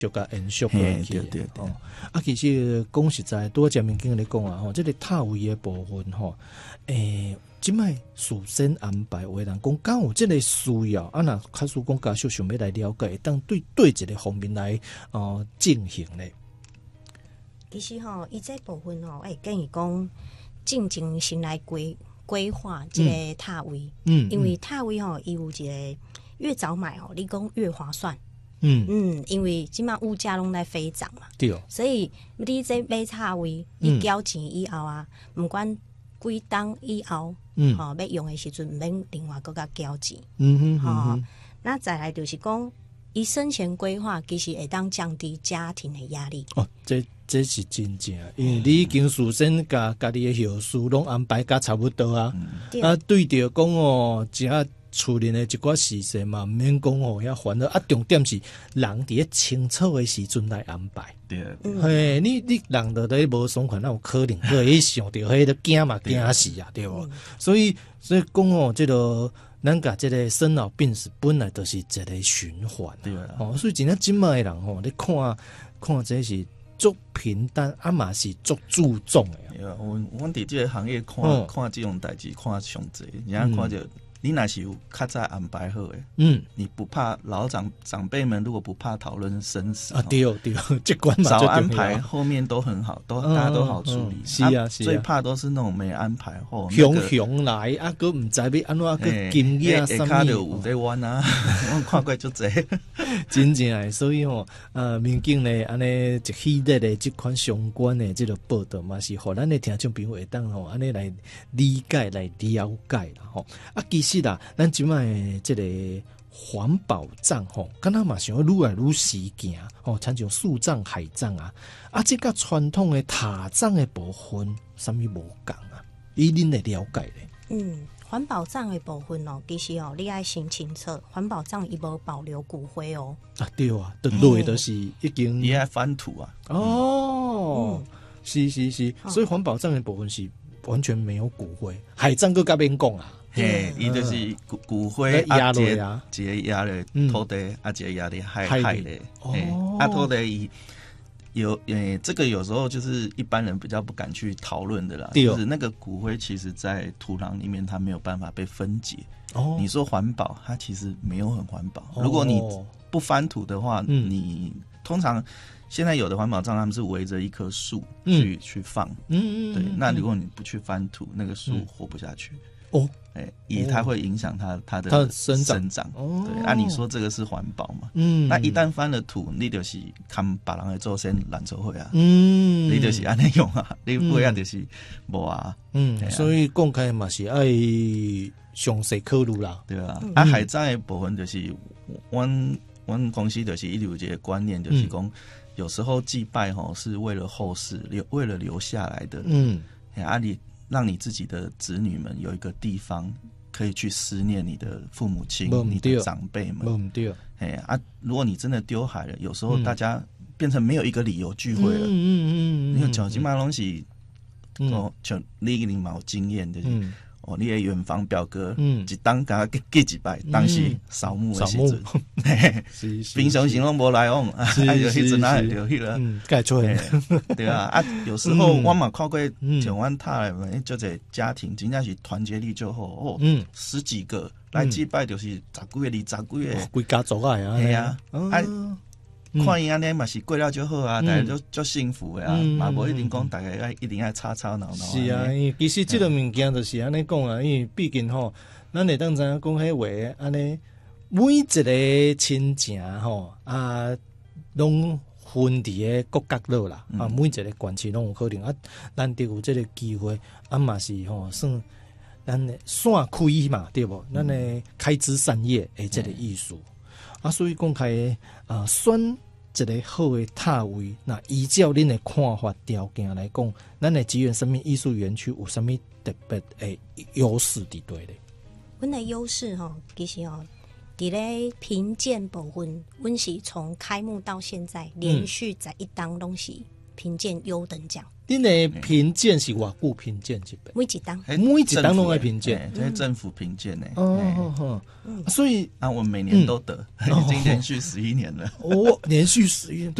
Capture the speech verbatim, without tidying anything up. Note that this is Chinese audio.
就甲延续落去。 对对对。 啊，其实讲实在，拄则面经咧讲啊，吼，这个塔位的部分吼，诶、欸，即摆事先安排，有的人讲敢有这个需要，啊，若假使讲家属想要来了解，会当对对一个方面来哦进行咧。 其实吼，伊这部分吼，会建议讲进前先来规规划这个塔位，嗯，因为塔位吼，伊有一个越早买吼，你讲越划算。嗯嗯，因为即马物价拢在飞涨嘛，对，所以你这买塔位，你交钱以后啊，不管几档以后，嗯，吼、哦、要用的时阵，免另外搁甲交钱，嗯哼，吼、哦，那再来就是讲，伊生前规划其實會當降低家庭的壓力。 哦，這這是真正，因為你已經事先甲家己的後事攏安排甲差不多啊，嗯、啊對着講哦，只厝裡的一寡事情嘛，唔免講哦，遐煩惱啊。重點是人佇咧清楚的時陣來安排。對，嘿，你你人到底無爽快，那有可能佢會想到迄個驚嘛驚死啊，對無？所以所以講哦，這個咱甲這個生老病死本來就是一個循環，對啊。哦，所以真正今麥人吼，你看看這是足平淡，啊嘛是足注重的。 對啊，我我佇這個行業看、哦、看這種代誌看上濟，人家看着。你若是有較早安排好誒，嗯，你不怕老長長輩們如果不怕討論生死啊， 對對，這關嘛早安排後面都很好，都、嗯、大家都好處理。是啊，是啊，最怕都是那種沒安排後， 熊熊來啊，個唔知要安怎個經驗什麼， 下骹就有在彎啊，我看過足濟， 真正誒。所以吼，呃，民警咧安尼一系列的這款相關的這個報道嘛，是互咱的聽眾朋友會當吼安尼來理解來了解啦吼。啊，其實是啦，咱即賣即個環保葬吼，敢若嘛想要愈來愈實行吼，親像樹葬、海葬啊，啊，即個傳統的塔葬的部分，啥物無共啊？以恁來了解咧。 嗯，環保葬的部分哦，其實哦，你愛先清楚，環保葬伊無保留骨灰哦。 啊，對啊，對落都是已經伊愛翻土啊。 哦，嗯、是是是，所以環保葬的部分是完全沒有骨灰，海葬佫甲免講啊。 嘿，伊就是骨骨灰壓落啊，一個壓咧土地，啊一個壓咧海海咧。哦，啊土地伊有誒，這個有時候就是一般人比較不敢去討論的啦。就是那個骨灰其實在土壤裡面，它沒有辦法被分解。哦，你說環保，它其實沒有很環保。如果你不翻土的話，你通常現在有的環保葬，他們是圍着一棵樹去去放。嗯嗯，對。那如果你不去翻土，那個樹活不下去。哦。哎，也它會影響它它的生長，生長哦。對，按、啊、你說這個是環保嘛？嗯，那一旦翻了土，你就是看別人的祖先爛做伙啊。嗯，你就是安尼用啊，你不然就是無啊。嗯，啊、所以講開嘛是愛詳細考慮啦， 對啊。嗯、啊，海葬的部分就是，阮阮公司就是一直有一個觀念，就是講、嗯、有時候祭拜吼是為了後世留，為了留下來的。嗯，啊你。讓你自己的子女們有一個地方可以去思念你的父母親、你的長輩們。對，哎啊，如果你真的丟海了，有時候大家變成沒有一個理由聚會了。嗯嗯嗯嗯。你像今嘛東西，哦，像你一定嘛有經驗的。嗯。哦，你的遠房表哥，嗯，一當甲佢祭幾拜，當時掃墓的時陣，平常時攏無來往，啊，就迄陣啊，就迄個， 嗯，該做誒， 對啊，啊，有時候我嘛看過像阮塔誒，就這家庭真正是團結力就好，哦，嗯，十幾個來祭拜就是十幾個、二十幾個， 規家族啊， 係啊，啊。看伊安尼嘛是過了就好啊，大家就就幸福的啊，嘛無一定講大家要一定要吵吵鬧鬧。 是啊，因為其實這個物件就是安尼講啊，因為畢竟吼，咱會當知影講迄話安尼，每一個親情吼啊，攏分佇個各角落啦，啊，每一個關係攏有可能啊，咱得有這個機會，啊嘛是吼算咱誒散開嘛，對無？咱誒開枝散葉誒這個意思。啊，所以講開啊，選一個好的塔位，那依照恁的看法條件來講，咱的吉原生命藝術園區有什麼特別的優勢佇對咧？ 阮的優勢吼，其實吼，佇咧評鑑部分，阮是從開幕到現在連續十一檔攏是评鉴优等奖。 恁的评鉴是偌久评鉴一遍？ 每一档， 每一档拢爱评鉴， 这是政府评鉴呢。 哦哦哦，所以啊，我每年都得，已经连续十一年了。 哦，连续十一年。